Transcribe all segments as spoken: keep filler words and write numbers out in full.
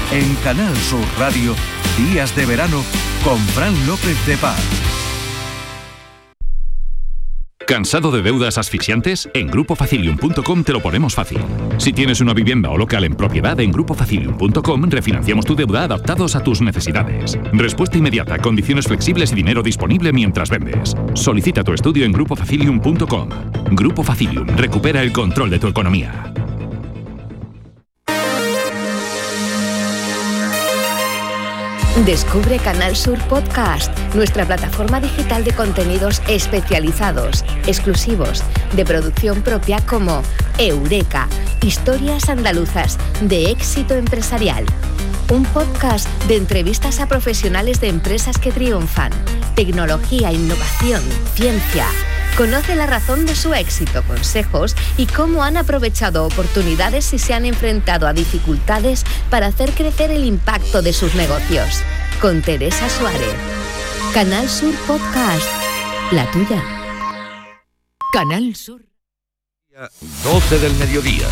En Canal Sur Radio, Días de Verano con Fran López de Paz. ¿Cansado de deudas asfixiantes? En grupo facilium punto com te lo ponemos fácil. Si tienes una vivienda o local en propiedad, en grupo facilium punto com refinanciamos tu deuda adaptados a tus necesidades. Respuesta inmediata, condiciones flexibles y dinero disponible mientras vendes. Solicita tu estudio en grupo facilium punto com. Grupo Facilium, recupera el control de tu economía. Descubre Canal Sur Podcast, nuestra plataforma digital de contenidos especializados, exclusivos, de producción propia como Eureka, historias andaluzas de éxito empresarial. Un podcast de entrevistas a profesionales de empresas que triunfan, tecnología, innovación, ciencia. Conoce la razón de su éxito, consejos y cómo han aprovechado oportunidades y se han enfrentado a dificultades para hacer crecer el impacto de sus negocios. Con Teresa Suárez. Canal Sur Podcast. La tuya. Canal Sur. doce del mediodía.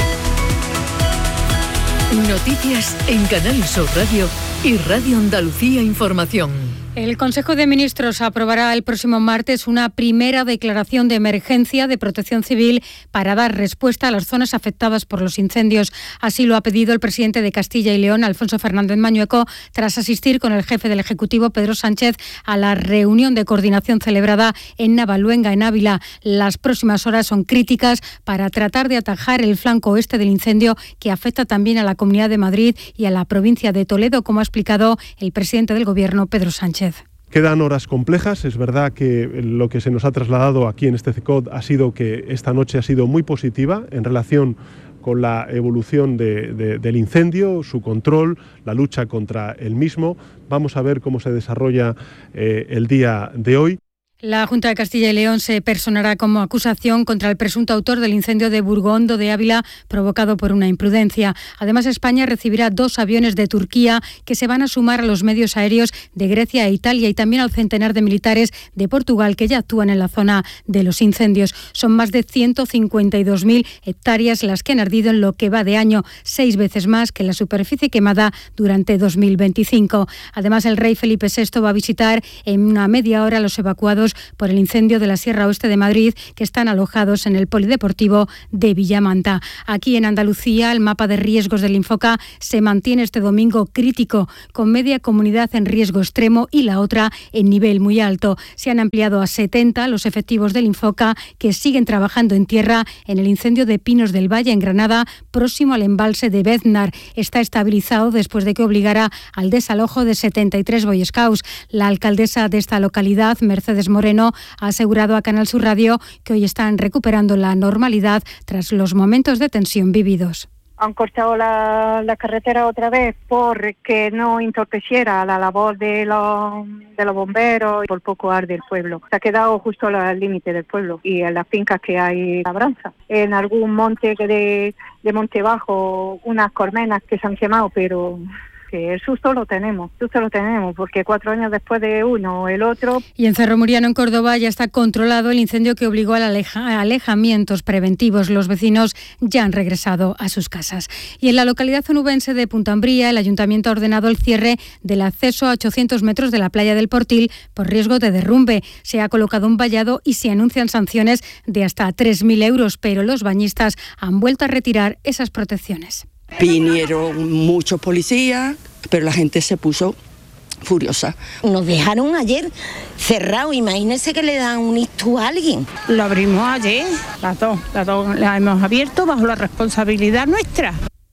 Noticias en Canal Sur Radio y Radio Andalucía Información. El Consejo de Ministros aprobará el próximo martes una primera declaración de emergencia de protección civil para dar respuesta a las zonas afectadas por los incendios. Así lo ha pedido el presidente de Castilla y León, Alfonso Fernández Mañueco, tras asistir con el jefe del Ejecutivo, Pedro Sánchez, a la reunión de coordinación celebrada en Navaluenga, en Ávila. Las próximas horas son críticas para tratar de atajar el flanco oeste del incendio, que afecta también a la Comunidad de Madrid y a la provincia de Toledo, como ha explicado el presidente del Gobierno, Pedro Sánchez. Quedan horas complejas. Es verdad que lo que se nos ha trasladado aquí en este C E C O D ha sido que esta noche ha sido muy positiva en relación con la evolución de, de, del incendio, su control, la lucha contra el mismo. Vamos a ver cómo se desarrolla eh, el día de hoy. La Junta de Castilla y León se personará como acusación contra el presunto autor del incendio de Burgondo de Ávila provocado por una imprudencia. Además, España recibirá dos aviones de Turquía que se van a sumar a los medios aéreos de Grecia e Italia y también al centenar de militares de Portugal que ya actúan en la zona de los incendios. Son más de ciento cincuenta y dos mil hectáreas las que han ardido en lo que va de año, seis veces más que la superficie quemada durante dos mil veinticinco. Además, el rey Felipe sexto va a visitar en una media hora a los evacuados por el incendio de la Sierra Oeste de Madrid, que están alojados en el polideportivo de Villamanta. Aquí en Andalucía, el mapa de riesgos del Infoca se mantiene este domingo crítico, con media comunidad en riesgo extremo y la otra en nivel muy alto. Se han ampliado a setenta los efectivos del Infoca, que siguen trabajando en tierra en el incendio de Pinos del Valle, en Granada, próximo al embalse de Beznar. Está estabilizado después de que obligara al desalojo de setenta y tres Boy Scouts. La alcaldesa de esta localidad, Mercedes Moreno, ha asegurado a Canal Sur Radio que hoy están recuperando la normalidad tras los momentos de tensión vividos. Han cortado la, la carretera otra vez porque no entorpeciera la labor de los, de los bomberos y por poco arde el pueblo. Se ha quedado justo al límite del pueblo y en las fincas que hay labranza. En algún monte de, de Monte Bajo, unas colmenas que se han quemado, pero que el susto lo tenemos, el susto lo tenemos, porque cuatro años después de uno o el otro. Y en Cerro Muriano, en Córdoba, ya está controlado el incendio que obligó a aleja, alejamientos preventivos. Los vecinos ya han regresado a sus casas. Y en la localidad onubense de Punta Umbría, el ayuntamiento ha ordenado el cierre del acceso a ochocientos metros de la playa del Portil por riesgo de derrumbe. Se ha colocado un vallado y se anuncian sanciones de hasta tres mil euros, pero los bañistas han vuelto a retirar esas protecciones. Vinieron muchos policías, pero la gente se puso furiosa. Nos dejaron ayer cerrado, imagínense que le dan un ictus a alguien. Lo abrimos ayer, las dos, las dos las hemos abierto bajo la responsabilidad nuestra.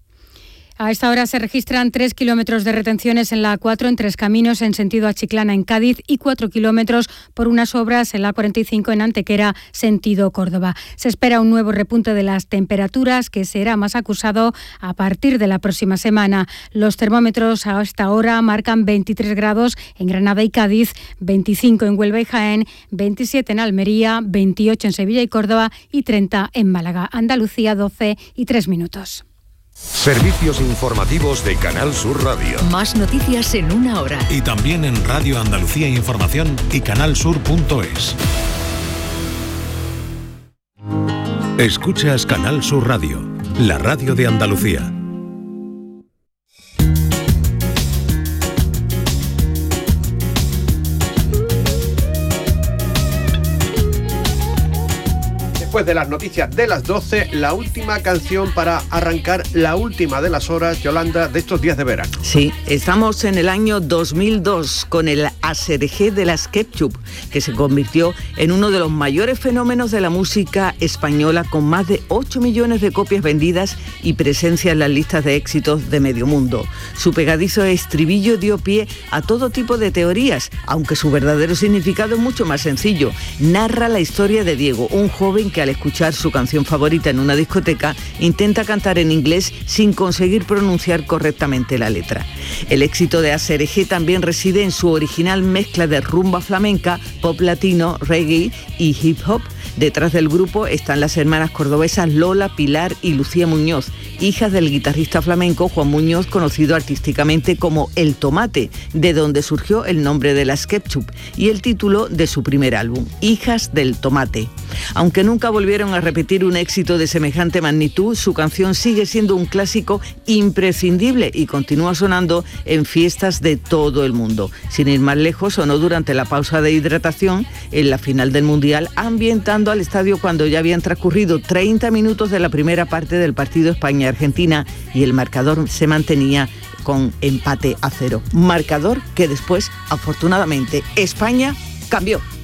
A esta hora se registran tres kilómetros de retenciones en la A cuatro en Tres Caminos en sentido a Chiclana en Cádiz y cuatro kilómetros por unas obras en la A cuarenta y cinco en Antequera sentido Córdoba. Se espera un nuevo repunte de las temperaturas que será más acusado a partir de la próxima semana. Los termómetros a esta hora marcan veintitrés grados en Granada y Cádiz, veinticinco en Huelva y Jaén, veintisiete en Almería, veintiocho en Sevilla y Córdoba y treinta en Málaga. Andalucía, doce y tres minutos. Servicios informativos de Canal Sur Radio. Más noticias en una hora. Y también en Radio Andalucía Información y canalsur punto es. Escuchas Canal Sur Radio, la radio de Andalucía. Después de las noticias de las doce, la última canción para arrancar la última de las horas, Yolanda, de estos días de verano. Sí, estamos en el año dos mil dos con el Aserejé de las Ketchup, que se convirtió en uno de los mayores fenómenos de la música española, con más de ocho millones de copias vendidas y presencia en las listas de éxitos de medio mundo. Su pegadizo estribillo dio pie a todo tipo de teorías, aunque su verdadero significado es mucho más sencillo. Narra la historia de Diego, un joven que al escuchar su canción favorita en una discoteca intenta cantar en inglés sin conseguir pronunciar correctamente la letra. El éxito de Aserejé también reside en su original mezcla de rumba flamenca, pop latino, reggae y hip hop. Detrás del grupo están las hermanas cordobesas Lola, Pilar y Lucía Muñoz, hijas del guitarrista flamenco Juan Muñoz, conocido artísticamente como El Tomate, de donde surgió el nombre de las Ketchup y el título de su primer álbum, Hijas del Tomate. Aunque nunca volvieron a repetir un éxito de semejante magnitud, su canción sigue siendo un clásico imprescindible y continúa sonando en fiestas de todo el mundo. Sin ir más lejos, sonó durante la pausa de hidratación en la final del Mundial, ambientando al estadio cuando ya habían transcurrido treinta minutos de la primera parte del partido España-Argentina y el marcador se mantenía con empate a cero. Marcador que después, afortunadamente, España cambió.